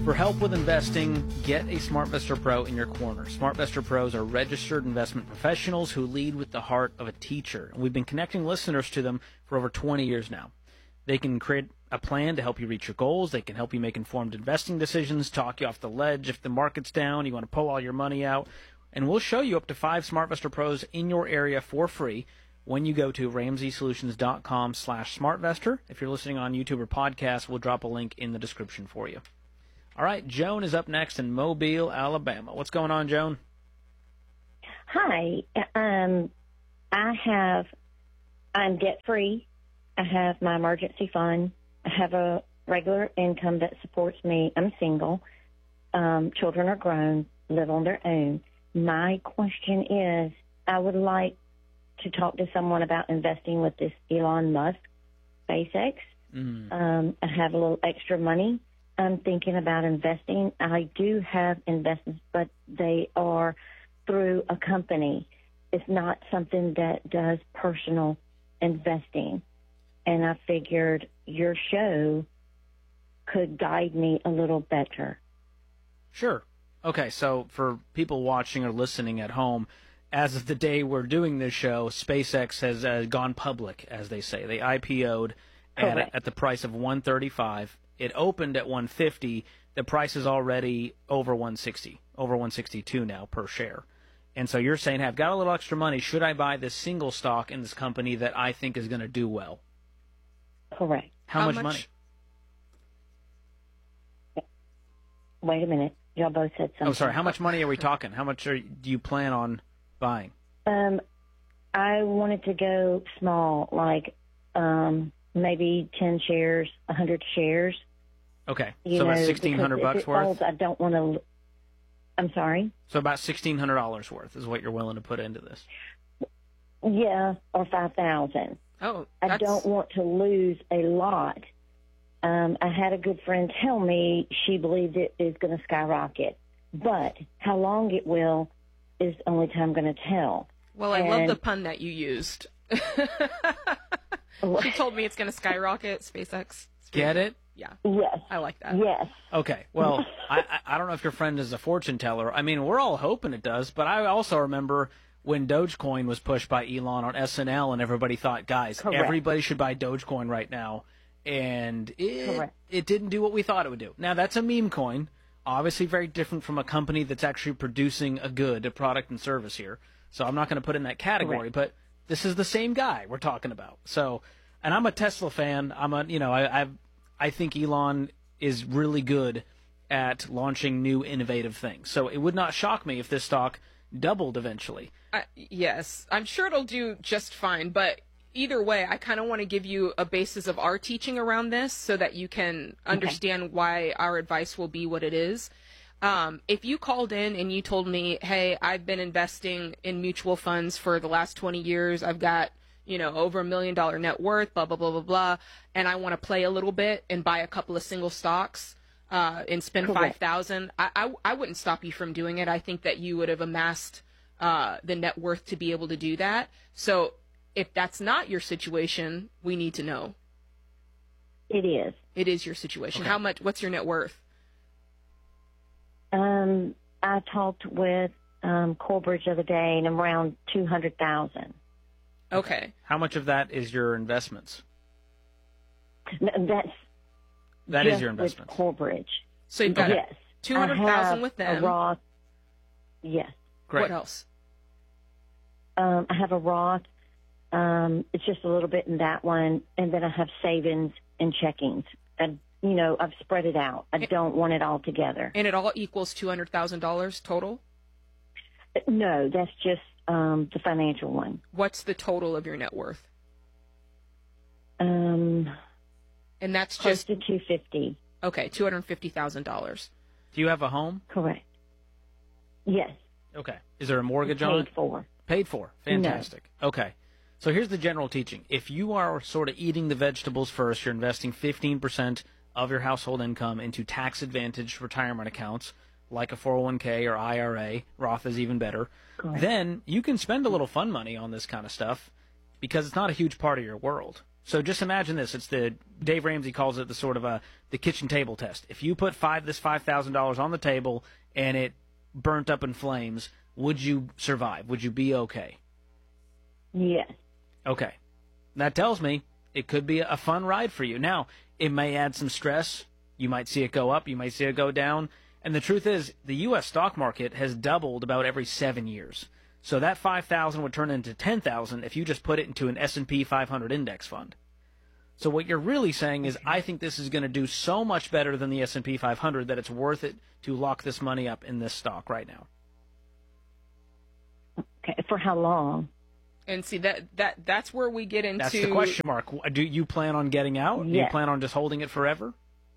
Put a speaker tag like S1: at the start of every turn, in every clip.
S1: For help with investing, get a SmartVestor Pro in your corner. SmartVestor Pros are registered investment professionals who lead with the heart of a teacher. And we've been connecting listeners to them for over 20 years now. They can create a plan to help you reach your goals. They can help you make informed investing decisions, talk you off the ledge if the market's down, you want to pull all your money out. And we'll show you up to 5 SmartVestor Pros in your area for free when you go to RamseySolutions.com/SmartVestor. If you're listening on YouTube or podcast, we'll drop a link in the description for you. All right, Joan is up next in Mobile, Alabama. What's going on, Joan?
S2: Hi. I'm debt-free. I have my emergency fund. I have a regular income that supports me. I'm single. Children are grown, live on their own. My question is, I would like to talk to someone about investing with this Elon Musk, SpaceX. I have a little extra money. I'm thinking about investing. I do have investments, but they are through a company. It's not something that does personal investing. And I figured your show could guide me a little better.
S1: Sure. Okay, so for people watching or listening at home, as of the day we're doing this show, SpaceX has gone public, as they say. They IPO'd at the price of $135. It opened at $150. The price is already over $160, over $162 now per share. And so you're saying, hey, I've got a little extra money. Should I buy this single stock in this company that I think is going to do well?
S2: Correct.
S1: How much money?
S2: Wait a minute. Y'all both said something.
S1: Oh, sorry. How much money are we talking? How much do you plan on buying?
S2: I wanted to go small, like maybe 10 shares, 100 shares.
S1: Okay, so about $1,600 worth?
S2: I don't want to. I'm sorry?
S1: So about $1,600 worth is what you're willing to put into this?
S2: Yeah, or $5,000.
S3: Oh,
S2: I don't want to lose a lot. I had a good friend tell me she believed it is going to skyrocket. But how long it will is only time going to tell.
S3: Well, I love the pun that you used. She told me it's going to skyrocket, SpaceX.
S1: Get it?
S3: Yeah.
S2: Yes.
S3: I like that.
S2: Yes.
S1: Okay. Well, I don't know if your friend is a fortune teller. I mean, we're all hoping it does, but I also remember when Dogecoin was pushed by Elon on SNL and everybody thought, guys, everybody should buy Dogecoin right now. And it didn't do what we thought it would do. Now, that's a meme coin, obviously very different from a company that's actually producing a good, a product and service here. So I'm not going to put it in that category, but this is the same guy we're talking about. So, and I'm a Tesla fan. I think Elon is really good at launching new innovative things. So it would not shock me if this stock doubled eventually.
S3: Yes, I'm sure it'll do just fine, but either way, I kind of want to give you a basis of our teaching around this so that you can understand why our advice will be what it is. If you called in and you told me, hey, I've been investing in mutual funds for the last 20 years, I've got, over $1 million net worth, blah, blah, blah, blah, blah, and I want to play a little bit and buy a couple of single stocks and spend $5,000, I wouldn't stop you from doing it. I think that you would have amassed the net worth to be able to do that. So if that's not your situation, we need to know.
S2: It is.
S3: It is your situation.
S1: Okay.
S3: What's your net worth?
S2: I talked with Corbridge the other day, and I'm around $200,000.
S3: Okay.
S1: How much of that is your investments?
S2: That
S1: is your investment.
S2: With Corbridge.
S3: So you've got $200,000 with them.
S2: A Roth. Yes.
S1: Great.
S3: What else?
S2: I have a Roth. It's just a little bit in that one, and then I have savings and checkings. And I've spread it out. I don't want it all together.
S3: And it all equals $200,000 total?
S2: No, that's just the financial one.
S3: What's the total of your net worth? And that's
S2: close
S3: just
S2: to $250,000.
S3: Okay, $250,000.
S1: Do you have a home?
S2: Correct. Yes.
S1: Okay. Is there a mortgage on it?
S2: Paid for.
S1: Paid for. Fantastic. No. Okay. So here's the general teaching. If you are sort of eating the vegetables first, you're investing 15% of your household income into tax-advantaged retirement accounts, like a 401k or IRA. Roth is even better.
S2: Correct.
S1: Then you can spend a little fun money on this kind of stuff because it's not a huge part of your world. So just imagine this. It's Dave Ramsey calls it the sort of the kitchen table test. If you put this $5,000 on the table and it burnt up in flames, would you survive? Would you be okay?
S2: Yes.
S1: Okay. That tells me it could be a fun ride for you. Now, it may add some stress. You might see it go up. You might see it go down. And the truth is, the U.S. stock market has doubled about every 7 years. So that 5,000 would turn into 10,000 if you just put it into an S&P 500 index fund. So what you're really saying is, I think this is going to do so much better than the S&P 500 that it's worth it to lock this money up in this stock right now.
S2: Okay. For how long?
S3: And see, that's where we get into...
S1: That's the question mark. Do you plan on getting out?
S2: Yes.
S1: Do you plan on just holding it forever?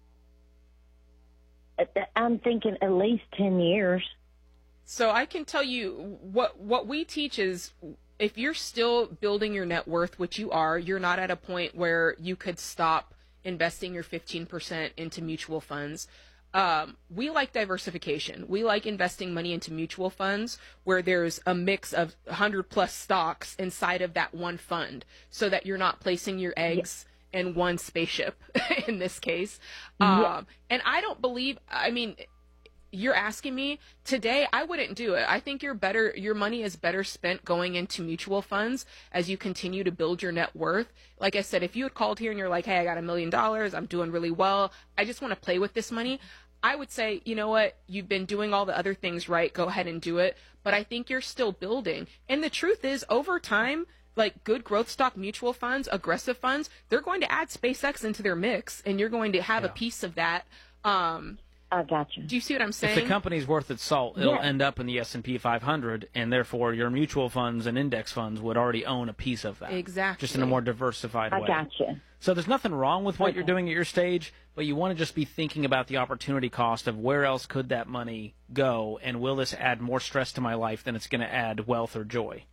S2: I'm thinking at least 10 years.
S3: So I can tell you what we teach is, if you're still building your net worth, which you are, you're not at a point where you could stop investing your 15% into mutual funds. We like diversification. We like investing money into mutual funds where there's a mix of 100 plus stocks inside of that one fund, so that you're not placing your eggs in one spaceship in this case. And I don't believe, I mean, you're asking me today, I wouldn't do it. I think your money is better spent going into mutual funds as you continue to build your net worth. Like I said, if you had called here and you're like, hey, I got $1 million, I'm doing really well, I just want to play with this money, I would say, you know what, you've been doing all the other things right, go ahead and do it. But I think you're still building. And the truth is, over time, like good growth stock mutual funds, aggressive funds, they're going to add SpaceX into their mix, and you're going to have a piece of that.
S2: I got you.
S3: Do you see what I'm saying?
S1: If the company's worth its salt, it'll end up in the S&P 500, and therefore your mutual funds and index funds would already own a piece of that.
S3: Exactly.
S1: Just in a more diversified way.
S2: I got you.
S1: So there's nothing wrong with what you're doing at your stage, but you want to just be thinking about the opportunity cost of where else could that money go, and will this add more stress to my life than it's going to add wealth or joy?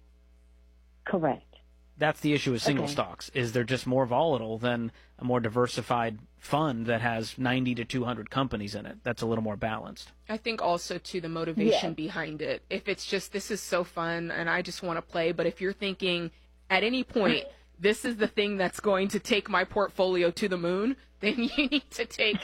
S2: Correct.
S1: That's the issue with single stocks, is they're just more volatile than a more diversified fund that has 90 to 200 companies in it. That's a little more balanced.
S3: I think also, too, the motivation behind it. If it's just, this is so fun and I just want to play, but if you're thinking at any point, this is the thing that's going to take my portfolio to the moon, then you need to take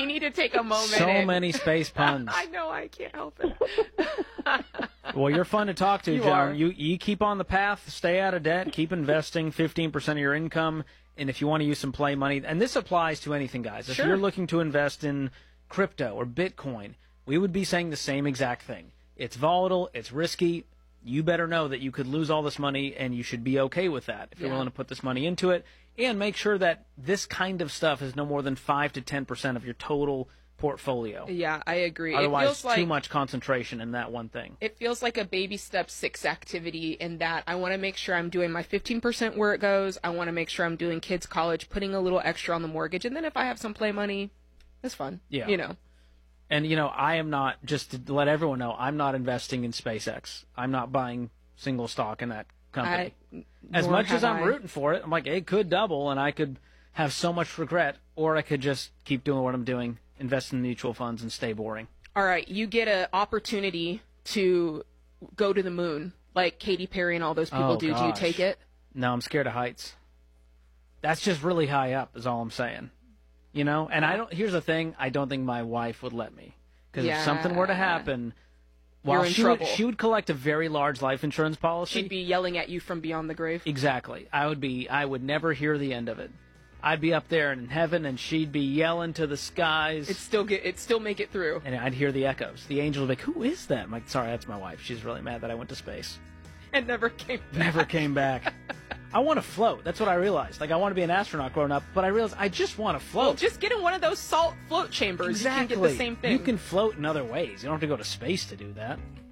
S3: a moment.
S1: So many space puns.
S3: I know, I can't help it.
S1: Well, you're fun to talk to, Joan. You keep on the path, stay out of debt, keep investing 15% of your income, and if you want to use some play money, and this applies to anything, guys. If you're looking to invest in crypto or Bitcoin, we would be saying the same exact thing. It's volatile, it's risky. You better know that you could lose all this money, and you should be okay with that if you're willing to put this money into it. And make sure that this kind of stuff is no more than 5 to 10% of your total portfolio.
S3: Yeah, I agree.
S1: Otherwise,
S3: it feels like
S1: too much concentration in that one thing.
S3: It feels like a baby step 6 activity in that I want to make sure I'm doing my 15% where it goes. I want to make sure I'm doing kids' college, putting a little extra on the mortgage. And then if I have some play money, it's fun.
S1: Yeah.
S3: You know.
S1: And, you know, I am not, just to let everyone know, I'm not investing in SpaceX. I'm not buying single stock in that company. As much as I'm rooting for it, I'm like, it could double and I could have so much regret, or I could just keep doing what I'm doing, invest in mutual funds and stay boring.
S3: All right, you get an opportunity to go to the moon, like Katy Perry and all those people do.
S1: Gosh.
S3: Do you take it?
S1: No, I'm scared of heights. That's just really high up, is all I'm saying. You know, and here's the thing, I don't think my wife would let me. Because if something were to happen, while she would collect a very large life insurance policy.
S3: She'd be yelling at you from beyond the grave.
S1: Exactly. I would never hear the end of it. I'd be up there in heaven, and she'd be yelling to the skies.
S3: It'd still make it through.
S1: And I'd hear the echoes. The angel would be like, who is that? I'm like, sorry, that's my wife. She's really mad that I went to space.
S3: And never came back.
S1: Never came back. I want to float. That's what I realized. Like, I want to be an astronaut growing up, but I realized I just want to float.
S3: Well, just get in one of those salt float chambers.
S1: Exactly.
S3: You can get the same thing.
S1: You can float in other ways. You don't have to go to space to do that.